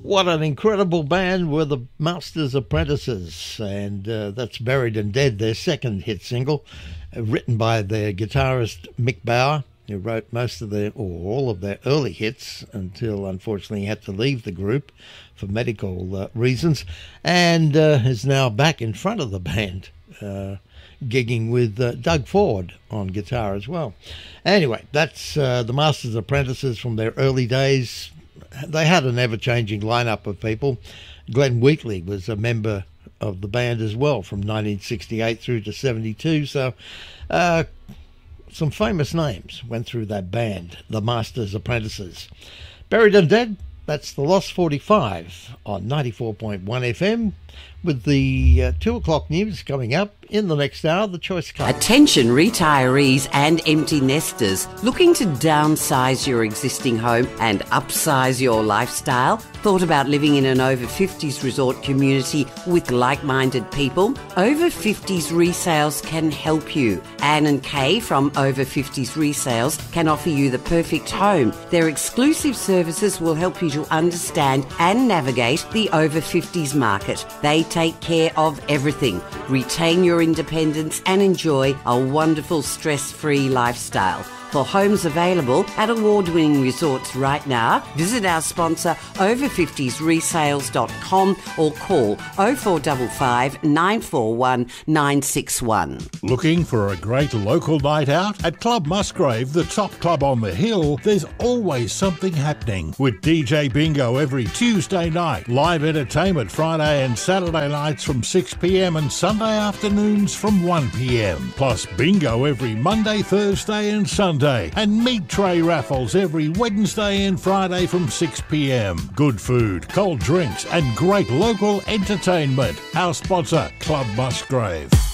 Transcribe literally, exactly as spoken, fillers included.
What an incredible band were the Masters Apprentices, and uh, that's Buried and Dead, their second hit single, uh, written by their guitarist Mick Bauer, who wrote most of their, or all of their early hits until unfortunately he had to leave the group for medical uh, reasons, and uh, is now back in front of the band, uh, gigging with uh, Doug Ford on guitar as well. Anyway, that's uh, the Masters Apprentices from their early days. They had an ever-changing lineup of people. Glenn Wheatley was a member of the band as well from nineteen sixty-eight through to seventy-two, so uh, some famous names went through that band, the Masters Apprentices. Buried and Dead, that's the Lost forty-five on ninety-four point one F M, with the uh, two o'clock news coming up in the next hour, the Choice Car. Attention retirees and empty nesters looking to downsize your existing home and upsize your lifestyle? Thought about living in an over fifties resort community with like-minded people? Over fifties Resales can help you. Anne and Kay from Over fifties Resales can offer you the perfect home. Their exclusive services will help you to understand and navigate the over fifties market. They take care of everything. Retain your independence and enjoy a wonderful stress-free lifestyle. For homes available at award-winning resorts right now, visit our sponsor over fifties resales dot com or call oh four five five, nine four one, nine six one. Looking for a great local night out? At Club Musgrave, the top club on the hill, there's always something happening. With D J Bingo every Tuesday night, live entertainment Friday and Saturday nights from six p m and Sunday afternoons from one p m. Plus bingo every Monday, Thursday and Sunday. And meat tray raffles every Wednesday and Friday from six p m. Good food, cold drinks and great local entertainment. Our sponsor, Club Musgrave.